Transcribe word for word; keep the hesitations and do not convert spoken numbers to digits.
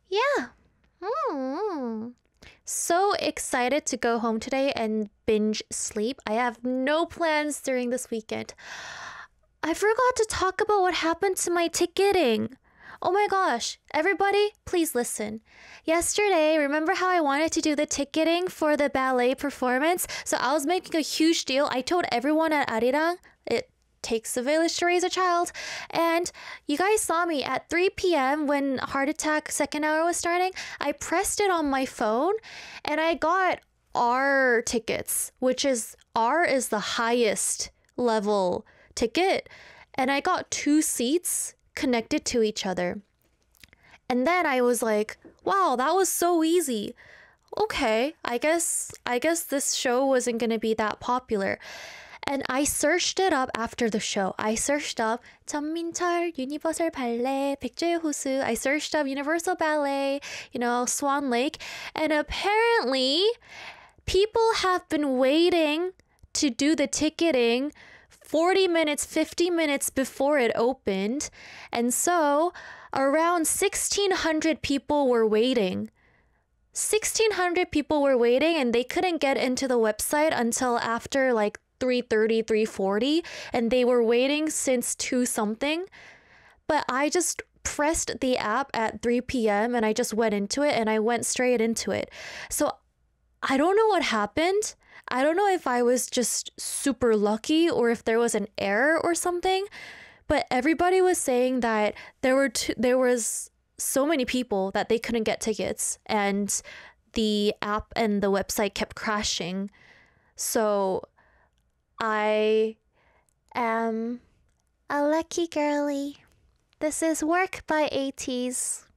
Yeah. Hmm. So excited to go home today and binge sleep. I have no plans during this weekend. I forgot to talk about what happened to my ticketing. Oh my gosh, everybody, please listen. Yesterday, remember how I wanted to do the ticketing for the ballet performance? So I was making a huge deal. I told everyone at Arirang, it takes a village to raise a child. And you guys saw me at three p.m. when Heart Attack second hour was starting. I pressed it on my phone and I got R tickets, which is R is the highest level ticket. And I got two seats connected to each other. And then I was like, wow, that was so easy. Okay, I guess I guess this show wasn't going to be that popular. And I searched it up after the show. I searched up 전민철 Universal Ballet, 백조의 호수. I searched up Universal Ballet, you know, Swan Lake. And apparently, people have been waiting to do the ticketing forty minutes, fifty minutes before it opened. And so around sixteen hundred people were waiting. sixteen hundred people were waiting and they couldn't get into the website until after like three thirty, three forty, and they were waiting since two something. But I just pressed the app at three p.m. and I just went into it and I went straight into it. So I don't know what happened. I don't know if I was just super lucky or if there was an error or something, but everybody was saying that there were two, there was so many people that they couldn't get tickets and the app and the website kept crashing. So I am a lucky girly. This is Work by ATEEZ.